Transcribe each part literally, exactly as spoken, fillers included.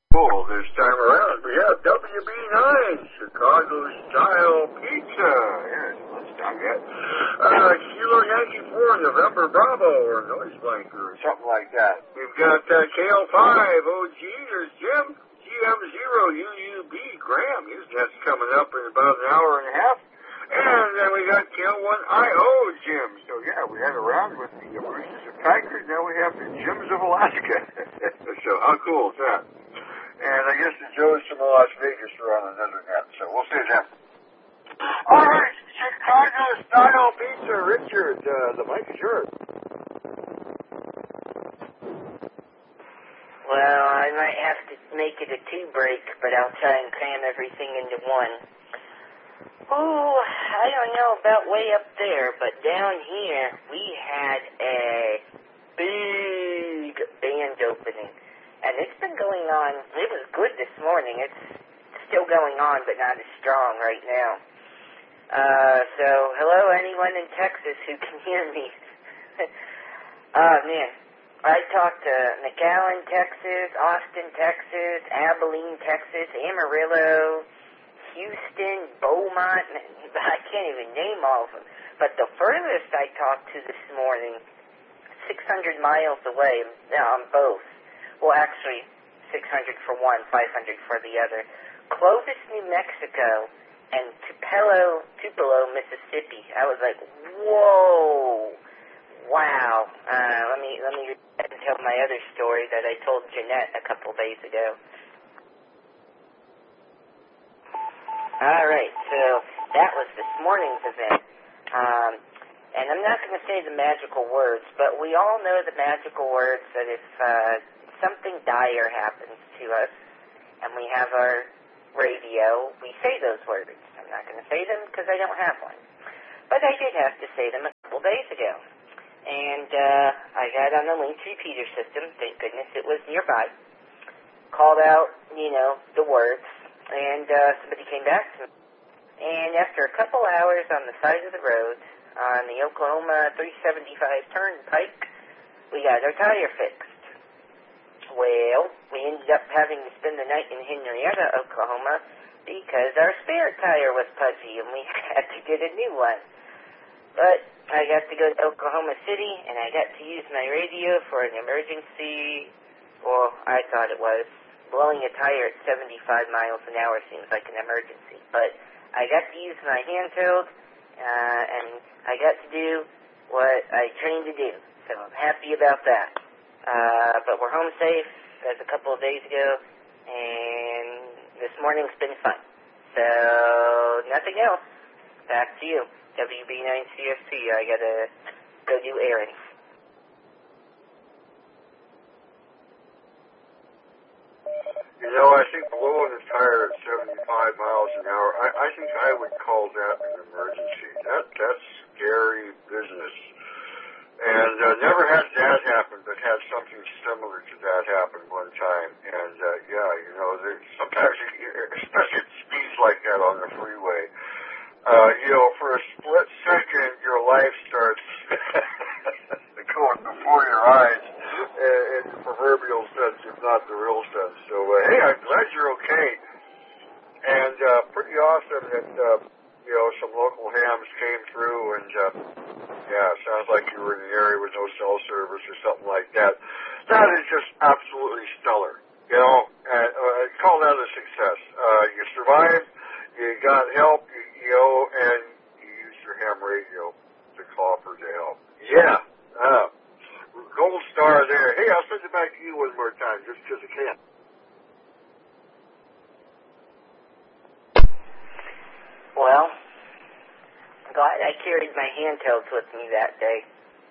Cool. This time around, we have W B nine, Chicago-style pizza. Yes, let's not get. Uh, Kilo Yankee four, November Bravo, or Noise Blanker, or something like that. We've got uh, K L five, O G, there's Jim, G M zero, U U B, Graham. His net's coming up in about an hour and a half. And then we got K L one I O, Jim. So, yeah, we had a round with the Roosters of Tigers. Now we have the Jims of Alaska. So, how cool is that? And I guess the Joes from Las Vegas are on another net, so we'll see them. All right, Chicago-style pizza, Richard. Uh, the mic is yours. Well, I might have to make it a two-break, but I'll try and cram everything into one. Ooh, I don't know about way up there, but down here we had a big band opening. And it's been going on, it was good this morning. It's still going on, but not as strong right now. Uh, so, hello anyone in Texas who can hear me. Oh, man. I talked to McAllen, Texas, Austin, Texas, Abilene, Texas, Amarillo, Houston, Beaumont. I can't even name all of them. But the furthest I talked to this morning, six hundred miles away, on both. Well, actually, six hundred for one, five hundred for the other. Clovis, New Mexico, and Tupelo, Tupelo, Mississippi. I was like, whoa, wow. Uh, let me let me tell my other story that I told Jeanette a couple days ago. All right, so that was this morning's event. Um, and I'm not going to say the magical words, but we all know the magical words that if uh, something dire happens to us, and we have our radio, we say those words. I'm not going to say them because I don't have one. But I did have to say them a couple days ago. And uh, I got on the link repeater system, thank goodness it was nearby, called out, you know, the words, and uh, somebody came back to me. And after a couple hours on the side of the road, on the Oklahoma three seventy-five Turnpike, we got our tire fixed. Well, we ended up having to spend the night in Henrietta, Oklahoma, because our spare tire was pudgy and we had to get a new one. But I got to go to Oklahoma City, and I got to use my radio for an emergency, well, I thought it was. Blowing a tire at seventy-five miles an hour seems like an emergency. But I got to use my handheld, uh, and I got to do what I trained to do. So I'm happy about that. Uh, but we're home safe as a couple of days ago, and this morning's been fun. So, nothing else. Back to you. W B nine C S P, I gotta go do errands. You know, I think blowing a tire at seventy-five miles an hour, I, I think I would call that an emergency. That That's scary business. And uh, never had that happen, but had something similar to that happen one time. And, uh, yeah, you know, there's sometimes, you, especially at speeds like that on the freeway, uh, you know, for a split second, your life starts going before your eyes in the proverbial sense, if not the real sense. So, uh, hey, I'm glad you're okay. And uh, pretty awesome that, uh, you know, some local hams came through and, uh, yeah, sounds like you were in an area with no cell service or something like that. That is just absolutely stellar, you know, and uh, call that a success. Uh, you survived, you got help, you, you know, and you used your ham radio to call for the help. Yeah, uh, gold star there. Hey, I'll send it back to you one more time just because I can. Well, I'm glad I carried my handhelds with me that day.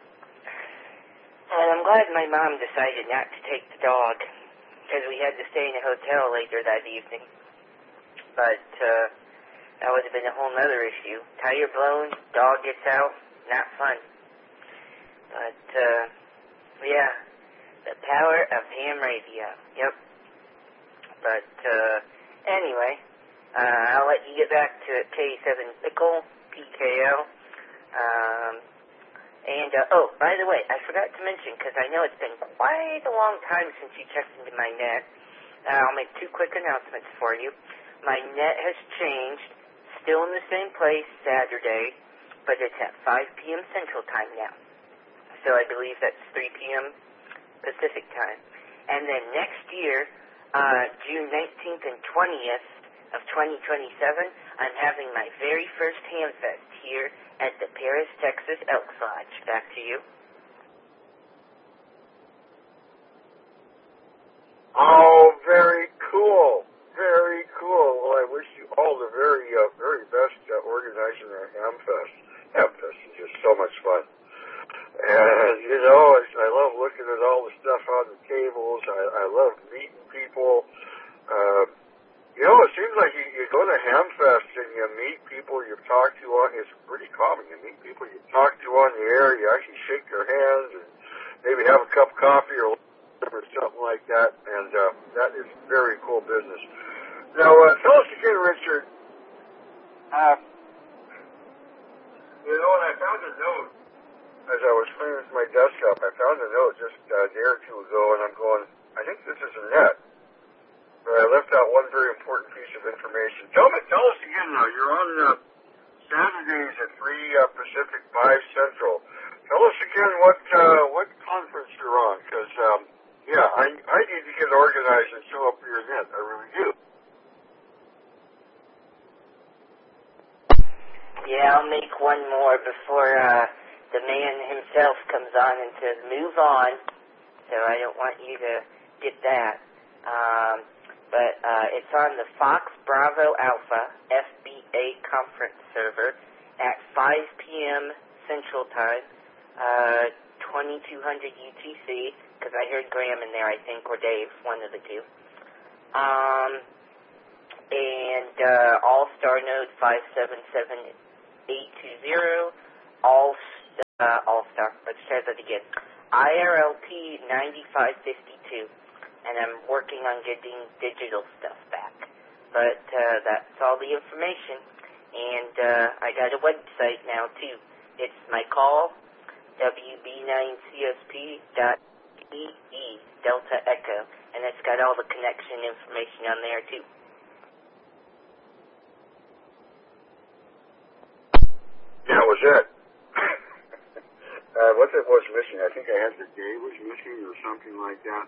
And I'm glad my mom decided not to take the dog, because we had to stay in a hotel later that evening. But, uh, that would have been a whole nother issue. Tire blown, dog gets out, not fun. But, uh, yeah, the power of ham radio. Yep. But, uh, anyway, uh, I'll let you get back to K seven Pickle, P K L. Um, and, uh, oh, by the way, I forgot to mention, because I know it's been quite a long time since you checked into my net. I'll make two quick announcements for you. My net has changed, still in the same place Saturday, but it's at five p.m. Central Time now. So I believe that's three p.m. Pacific Time. And then next year, uh, June nineteenth and twentieth of twenty twenty-seven, I'm having my very first Hamfest here at the Paris, Texas Elks Lodge. Back to you. Oh, very cool. Very cool. Well, I wish you all the very, uh, very best uh, organizing our Hamfest. Hamfest is just so much fun. And, you know, I, I love looking at all the stuff on the tables. I, I love meeting people. Uh, you know, it seems like you, you go to Hamfest and you meet people you've talked to on, it's pretty common. You meet people you talk to on the air, you actually shake their hands and maybe have a cup of coffee or or something like that, and uh, that is very cool business. Now, uh, tell us again, Richard, uh, you know, and I found a note as I was cleaning my desk up. I found a note just uh, a day or two ago, and I'm going, I think this is a net. But I left out one very important piece of information. Tell me, tell us again now. You're on uh, Saturdays at three uh, Pacific, five Central. Tell us again what uh, what conference you're on, because um, yeah, I I need to get organized and show up for your event. I really do. Yeah, I'll make one more before uh, the man himself comes on and says, move on. So I don't want you to get that. Um, but uh, it's on the Fox Bravo Alpha F B A conference server at five p.m. Central Time, uh, twenty-two hundred U T C, because I heard Graham in there, I think, or Dave, one of the two. Um, and uh, All-Star Node five seven seven eight two zero, all, uh, All-Star, let's try that again, I R L P ninety-five fifty-two, and I'm working on getting digital stuff back. But uh, that's all the information, and uh, I got a website now, too. It's my call, W B nine C S P dot E E, Delta Echo, and it's got all the connection information on there, too. That was it. uh, what it was missing, I think I had the day was missing or something like that.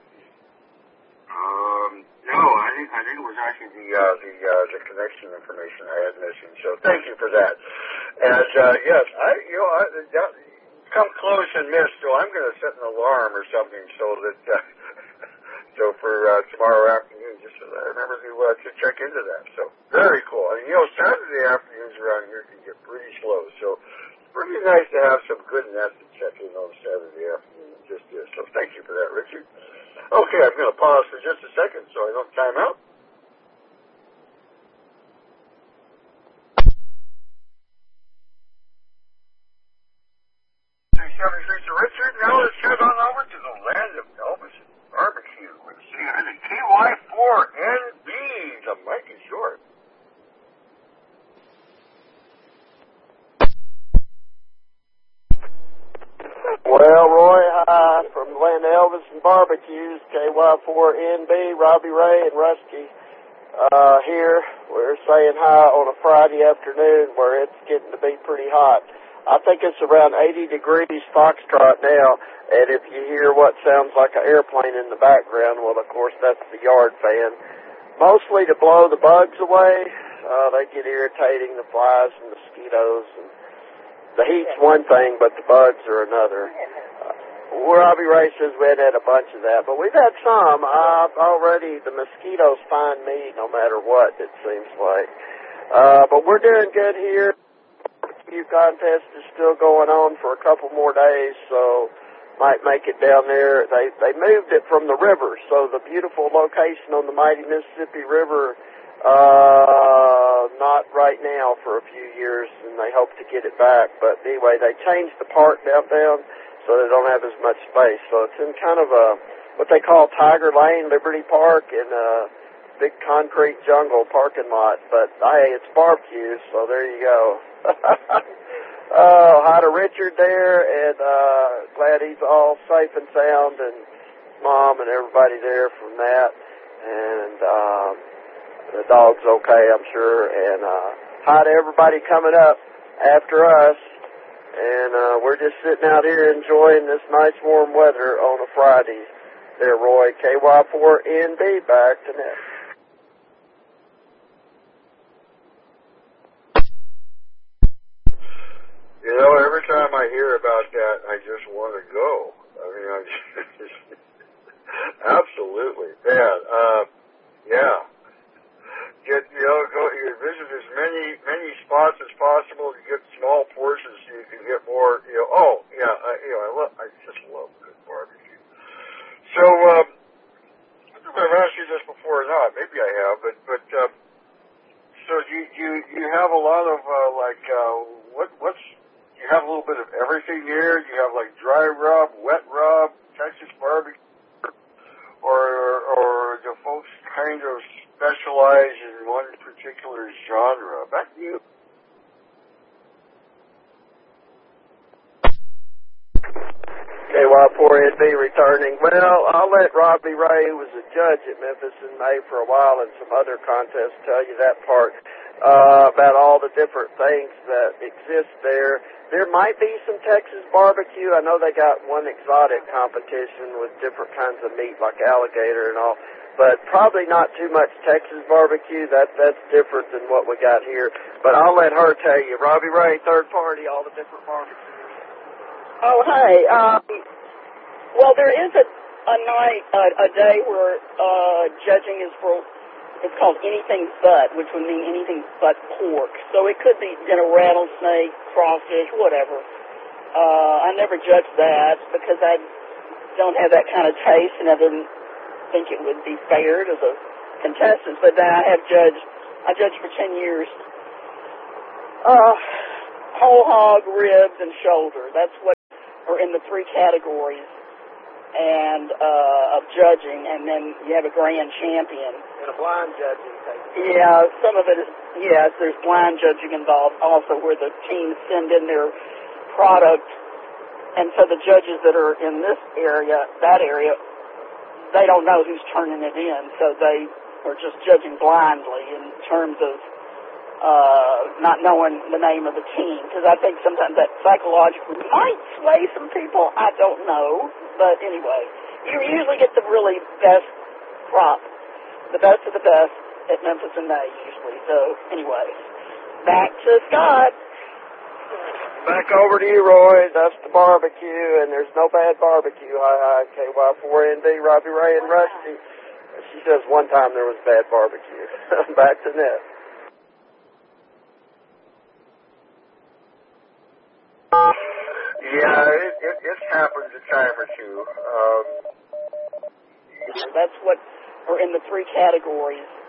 Um, no, I think I think it was actually the uh, the uh, the connection information I had missing. So thank you for that. And uh, yes, I you know I, that, come close and miss, so I'm going to set an alarm or something so that uh, so for uh, tomorrow afternoon, just so that I remember to uh, to check into that. So very cool. And you know, Saturday afternoons around here can get pretty slow, so it's pretty nice to have some good nets to check in on Saturday afternoon. Just is. So thank you for that, Richard. Okay, I'm going to pause for just a second so I don't time out. seventy-three to Richard. Now let's head on over to the land of Elvis barbecue with C N and K Y four N B. The mic is yours. Well, Roy, hi from the land of Elvis and barbecues, K Y four N B, Robbie Ray and Rusty uh, here. We're saying hi on a Friday afternoon where it's getting to be pretty hot. I think it's around eighty degrees Foxtrot now, and if you hear what sounds like an airplane in the background, well, of course, that's the yard fan. Mostly to blow the bugs away. Uh, they get irritating, the flies and mosquitoes. And the heat's one thing, but the bugs are another. Uh, Robbie Ray says we hadn't had a bunch of that, but we've had some. Uh, already, the mosquitoes find me no matter what, it seems like. Uh, but we're doing good here. The contest is still going on for a couple more days, so might make it down there. They they moved it from the river, so the beautiful location on the mighty Mississippi River, uh, not right now for a few years, and they hope to get it back. But anyway, they changed the park downtown, so they don't have as much space. So it's in kind of a what they call Tiger Lane, Liberty Park, in a big concrete jungle parking lot. But hey, it's barbecue, so there you go. Oh, hi to Richard there, and uh, glad he's all safe and sound, and Mom and everybody there from that. and um, the dog's okay, I'm sure. And uh, hi to everybody coming up after us. And uh, we're just sitting out here enjoying this nice warm weather on a Friday. There, Roy, K Y four N B, back to net. You know, every time I hear about that, I just want to go. I mean, I just, absolutely, man. Uh, yeah. Get, you know, go, you visit as many, many spots as possible to get small portions so you can get more, you know, oh, yeah, I, you know, I love, I just love good barbecue. So, um, I don't know if I've asked you this before or not, maybe I have, but, but, um, so you, you, you have a lot of, uh, like, uh, what, what's, you have a little bit of everything here? You have like dry rub, wet rub, Texas barbecue, or, or do folks kind of specialize in one particular genre? Back to you. K Y four N B returning. Well, I'll let Robbie Ray, who was a judge at Memphis in May for a while and some other contests, tell you that part uh, about all the different things that exist there. There might be some Texas barbecue. I know they got one exotic competition with different kinds of meat like alligator and all, but probably not too much Texas barbecue. That, that's different than what we got here. But I'll let her tell you. Robbie Ray, third party, all the different barbecues. Oh, hey. Um, well, there is a, a night, uh, a day where uh, judging is for, it's called anything but, which would mean anything but pork. So it could be, you know, rattlesnake, crawfish, whatever. Uh, I never judged that because I don't have that kind of taste, and I didn't think it would be fair to the contestants. But then I have judged, I judged for ten years. Uh, whole hog, ribs, and shoulder. That's what are in the three categories and uh, of judging, and then you have a grand champion. And a blind judging thing. Yeah, some of it is, yes, there's blind judging involved also where the teams send in their product, and so the judges that are in this area, that area, they don't know who's turning it in, so they are just judging blindly in terms of Uh, not knowing the name of the team, because I think sometimes that psychologically might sway some people. I don't know, but anyway, you usually get the really best crop, the best of the best at Memphis in May usually. So anyway, back to Scott. Back over to you, Roy. That's the barbecue, and there's no bad barbecue. Hi, hi, K Y four N B, Robbie Ray, and Rusty. She says one time there was bad barbecue. Back to net. Yeah, it, it, it's happened a time or two. Um, That's what are in the three categories